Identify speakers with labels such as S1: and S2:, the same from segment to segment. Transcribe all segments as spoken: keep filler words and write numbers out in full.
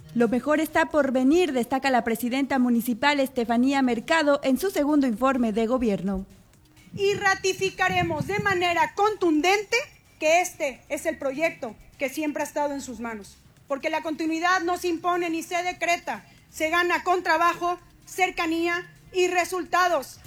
S1: Lo mejor está por venir, destaca la presidenta municipal Estefanía Mercado en su segundo informe de gobierno.
S2: Y ratificaremos de manera contundente que este es el proyecto que siempre ha estado en sus manos, porque la continuidad no se impone ni se decreta, se gana con trabajo, cercanía y resultados.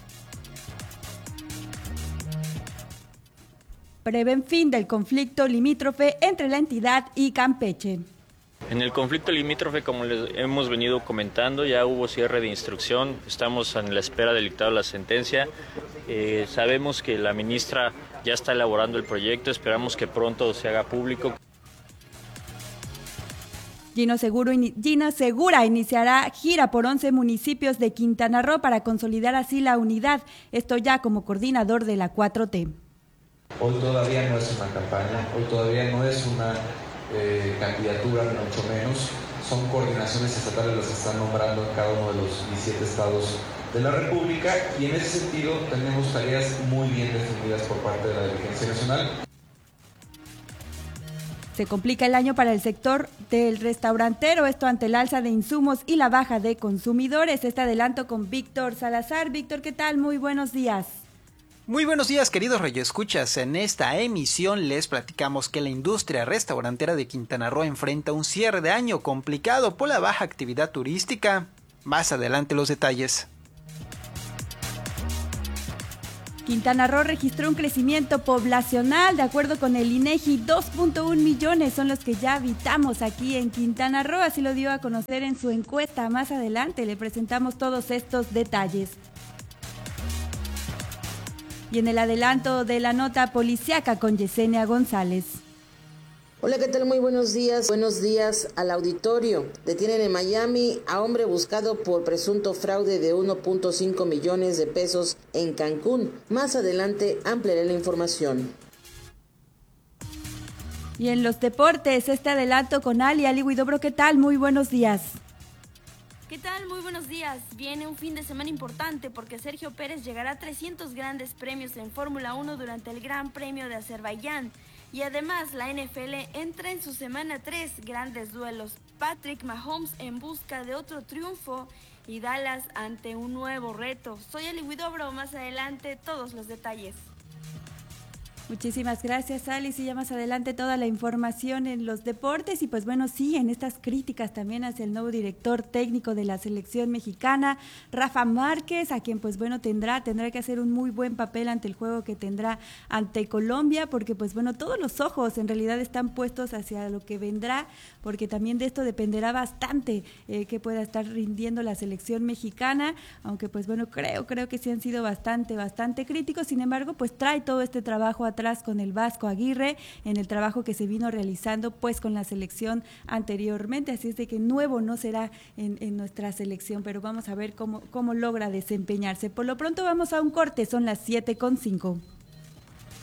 S1: Prevén fin del conflicto limítrofe entre la entidad y Campeche.
S3: En el conflicto limítrofe, como les hemos venido comentando, ya hubo cierre de instrucción, estamos en la espera del dictado de la sentencia. Eh, sabemos que la ministra ya está elaborando el proyecto, esperamos que pronto se haga público.
S1: Gino, Seguro, Gino Segura iniciará gira por once municipios de Quintana Roo para consolidar así la unidad, esto ya como coordinador de la cuatro T.
S4: Hoy todavía no es una campaña, hoy todavía no es una eh, candidatura, ni mucho menos. Son coordinaciones estatales las que están nombrando en cada uno de los diecisiete estados de la República y en ese sentido tenemos tareas muy bien definidas por parte de la dirigencia nacional.
S1: Se complica el año para el sector del restaurantero, esto ante el alza de insumos y la baja de consumidores. Este adelanto con Víctor Salazar. Víctor, ¿qué tal? Muy buenos días.
S5: Muy buenos días, queridos radioescuchas. En esta emisión les platicamos que la industria restaurantera de Quintana Roo enfrenta un cierre de año complicado por la baja actividad turística. Más adelante los detalles.
S1: Quintana Roo registró un crecimiento poblacional, de acuerdo con el INEGI, dos punto uno millones son los que ya habitamos aquí en Quintana Roo, así lo dio a conocer en su encuesta. Más adelante le presentamos todos estos detalles. Y en el adelanto de la nota policiaca con Yesenia González.
S6: Hola, ¿qué tal? Muy buenos días. Buenos días al auditorio. Detienen en Miami a hombre buscado por presunto fraude de uno punto cinco millones de pesos en Cancún. Más adelante ampliaré la información.
S1: Y en los deportes, este adelanto con Ali. Ali Huidobro, ¿qué tal? Muy buenos días.
S7: ¿Qué tal? Muy buenos días. Viene un fin de semana importante porque Sergio Pérez llegará a trescientos grandes premios en Fórmula uno durante el Gran Premio de Azerbaiyán. Y además la N F L entra en su semana tres, grandes duelos. Patrick Mahomes en busca de otro triunfo y Dallas ante un nuevo reto. Soy Ali Huidobro, más adelante todos los detalles.
S1: Muchísimas gracias, Alice, y ya más adelante toda la información en los deportes y pues bueno, siguen estas críticas también hacia el nuevo director técnico de la selección mexicana, Rafa Márquez, a quien pues bueno tendrá, tendrá que hacer un muy buen papel ante el juego que tendrá ante Colombia, porque pues bueno, todos los ojos en realidad están puestos hacia lo que vendrá, porque también de esto dependerá bastante eh, que pueda estar rindiendo la selección mexicana, aunque pues bueno, creo, creo que sí han sido bastante, bastante críticos, sin embargo, pues trae todo este trabajo atrás con el Vasco Aguirre en el trabajo que se vino realizando pues con la selección anteriormente, así es de que nuevo no será en, en nuestra selección, pero vamos a ver cómo, cómo logra desempeñarse. Por lo pronto vamos a un corte, son las siete con cinco.